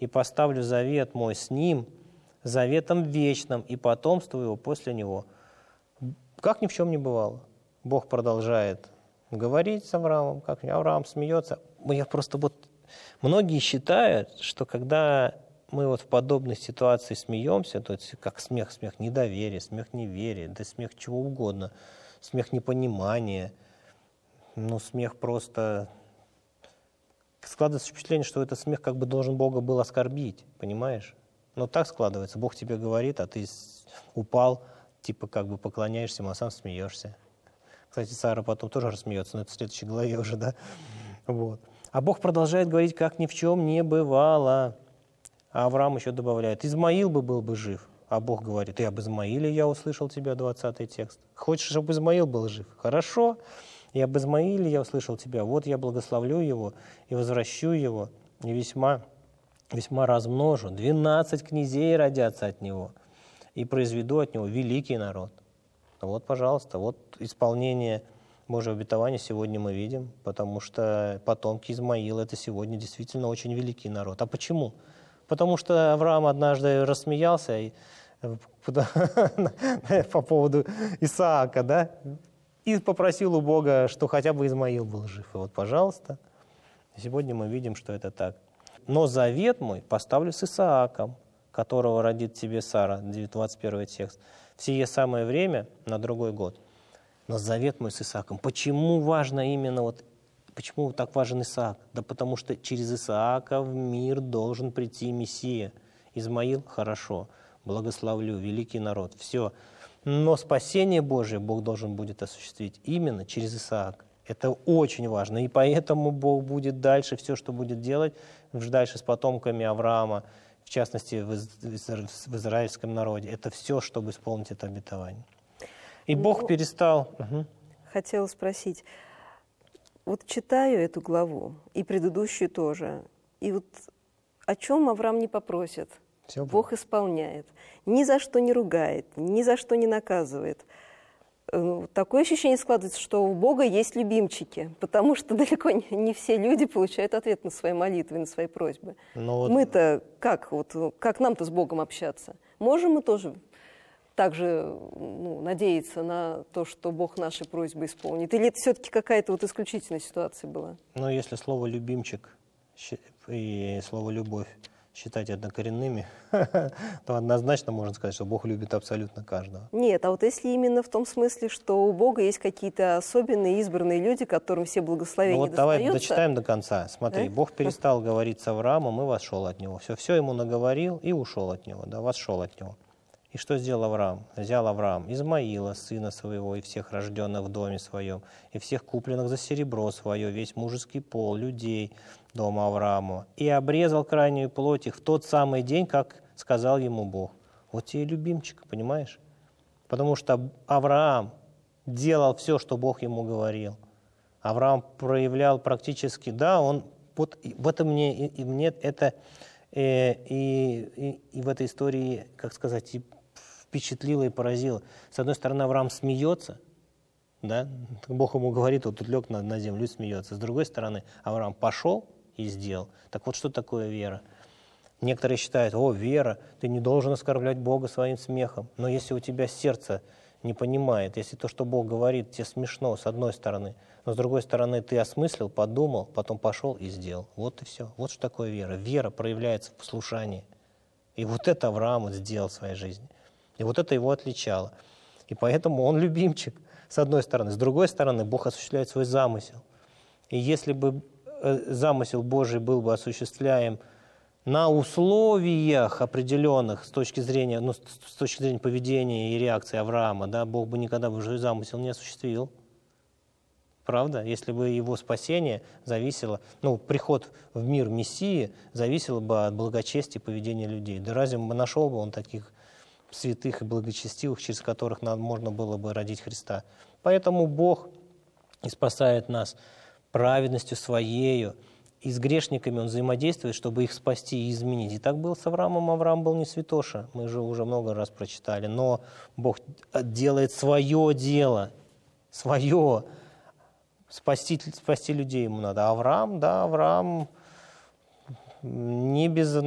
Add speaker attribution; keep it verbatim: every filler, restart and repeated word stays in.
Speaker 1: и поставлю завет мой с ним, заветом вечным, и потомство его после него». Как ни в чем не бывало. Бог продолжает говорить с Авраамом, как Авраам смеется. Я просто вот... Многие считают, что когда мы вот в подобной ситуации смеемся, то есть как смех, смех недоверия, смех неверия, да смех чего угодно, смех непонимания, ну, смех просто... Складывается впечатление, что этот смех как бы должен Бога был оскорбить, понимаешь? Но так складывается. Бог тебе говорит, а ты упал, типа как бы поклоняешься ему, а сам смеешься. Кстати, Сара потом тоже рассмеется, но это в следующей главе уже, да? Вот. А Бог продолжает говорить, как ни в чем не бывало. А Авраам еще добавляет: Измаил бы был бы жив. А Бог говорит: и об Измаиле я услышал тебя, двадцатый текст. Хочешь, чтобы Измаил был жив? Хорошо. И об Измаиле я услышал тебя. Вот я благословлю его и возвращу его, и весьма, весьма размножу. Двенадцать князей родятся от него, и произведу от него великий народ. Вот, пожалуйста, вот исполнение Божьего обетования сегодня мы видим, потому что потомки Измаила — это сегодня действительно очень великий народ. А почему? Потому что Авраам однажды рассмеялся и, по поводу Исаака, да, и попросил у Бога, что хотя бы Измаил был жив. И вот, пожалуйста, сегодня мы видим, что это так. «Но завет мой поставлю с Исааком, которого родит тебе Сара», двадцать первый текст, «в сие самое время на другой год». Но завет мой с Исааком. Почему важно именно вот, почему так важен Исаак? Да потому что через Исаака в мир должен прийти Мессия. Измаил — хорошо, благословлю, великий народ, все. Но спасение Божие Бог должен будет осуществить именно через Исаака. Это очень важно. И поэтому Бог будет дальше, все, что будет делать, дальше с потомками Авраама, в частности, в, в израильском народе. Это все, чтобы исполнить это обетование. И Бог ну, перестал... Угу.
Speaker 2: Хотела спросить. Вот читаю эту главу, и предыдущую тоже, и вот о чем Авраам не попросит, все Бог будет. Исполняет. Ни за что не ругает, ни за что не наказывает. Такое ощущение складывается, что у Бога есть любимчики, потому что далеко не, не все люди получают ответ на свои молитвы, на свои просьбы. Вот... Мы-то как? Вот, как нам-то с Богом общаться? Можем мы тоже также ну, надеяться на то, что Бог наши просьбы исполнит? Или это все-таки какая-то вот исключительная ситуация была?
Speaker 1: Ну, если слово «любимчик» и слово «любовь» считать однокоренными, то однозначно можно сказать, что Бог любит абсолютно каждого.
Speaker 2: Нет, а вот если именно в том смысле, что у Бога есть какие-то особенные избранные люди, которым все благословения
Speaker 1: ну, вот
Speaker 2: достаются...
Speaker 1: Давай дочитаем до конца. Смотри, да? Бог перестал говорить с Авраамом и восшел от него. Все, все ему наговорил и ушел от него, да, восшел от него. И что сделал Авраам? Взял Авраам Измаила, сына своего, и всех рожденных в доме своем, и всех купленных за серебро свое, весь мужеский пол, людей дома Авраама, и обрезал крайнюю плоть их в тот самый день, как сказал ему Бог. Вот тебе любимчик, понимаешь? Потому что Авраам делал все, что Бог ему говорил. Авраам проявлял практически, да, он, вот в этом мне, и, и мне это, э, и, и, и в этой истории, как сказать, и впечатлило и поразило. С одной стороны, Авраам смеется, да? Бог ему говорит, вот тут лег на, на землю и смеется. С другой стороны, Авраам пошел и сделал. Так вот, что такое вера? Некоторые считают: о, вера, ты не должен оскорблять Бога своим смехом. Но если у тебя сердце не понимает, если то, что Бог говорит, тебе смешно, с одной стороны, но с другой стороны, ты осмыслил, подумал, потом пошел и сделал. Вот и все. Вот что такое вера. Вера проявляется в послушании. И вот это Авраам вот сделал в своей жизни. И вот это его отличало. И поэтому он любимчик, с одной стороны. С другой стороны, Бог осуществляет свой замысел. И если бы замысел Божий был бы осуществляем на условиях определенных с точки зрения, ну, с точки зрения поведения и реакции Авраама, да, Бог бы никогда бы свой замысел не осуществил. Правда? Если бы его спасение зависело, ну, приход в мир Мессии зависело бы от благочестия и поведения людей. Да разве нашел бы он таких святых и благочестивых, через которых нам можно было бы родить Христа? Поэтому Бог и спасает нас праведностью Своею, и с грешниками Он взаимодействует, чтобы их спасти и изменить. И так было с Авраамом. Авраам был не святоша, мы же уже много раз прочитали, но Бог делает свое дело, свое. Спасти, спасти людей ему надо. А Авраам, да, Авраам не без